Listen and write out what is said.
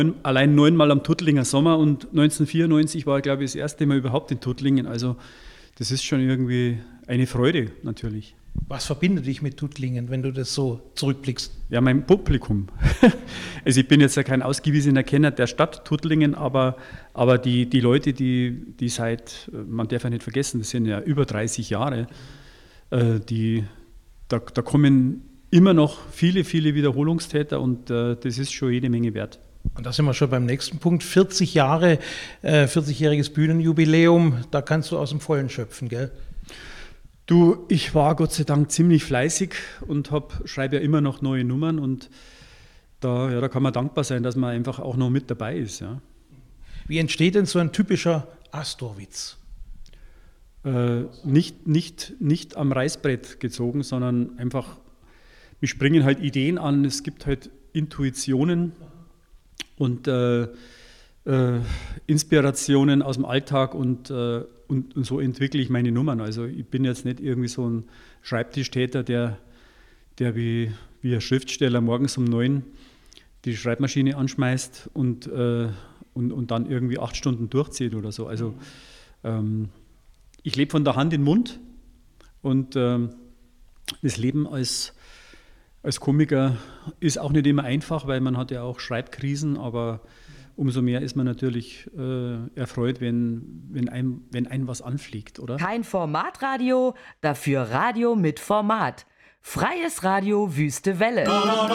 Allein 9-mal am Tuttlinger Sommer und 1994 war, glaube ich, das erste Mal überhaupt in Tuttlingen. Also das ist schon irgendwie eine Freude natürlich. Was verbindet dich mit Tuttlingen, wenn du das so zurückblickst? Ja, mein Publikum. Also ich bin jetzt ja kein ausgewiesener Kenner der Stadt Tuttlingen, aber die Leute, die seit, man darf ja nicht vergessen, das sind ja über 30 Jahre, da kommen immer noch viele, viele Wiederholungstäter und das ist schon jede Menge wert. Und da sind wir schon beim nächsten Punkt. 40 Jahre, 40-jähriges Bühnenjubiläum, da kannst du aus dem Vollen schöpfen, gell? Du, ich war Gott sei Dank ziemlich fleißig und schreibe ja immer noch neue Nummern und da kann man dankbar sein, dass man einfach auch noch mit dabei ist. Ja. Wie entsteht denn so ein typischer Astor-Witz? Nicht am Reißbrett gezogen, sondern einfach, mich springen halt Ideen an, es gibt halt Intuitionen und Inspirationen aus dem Alltag und so entwickle ich meine Nummern. Also ich bin jetzt nicht irgendwie so ein Schreibtischtäter, der wie ein Schriftsteller morgens um 9 die Schreibmaschine anschmeißt und dann irgendwie 8 Stunden durchzieht oder so. Also ich lebe von der Hand in den Mund und das Leben als Komiker ist auch nicht immer einfach, weil man hat ja auch Schreibkrisen, aber umso mehr ist man natürlich erfreut, wenn einem was anfliegt, oder? Kein Formatradio, dafür Radio mit Format. Freies Radio Wüste Welle.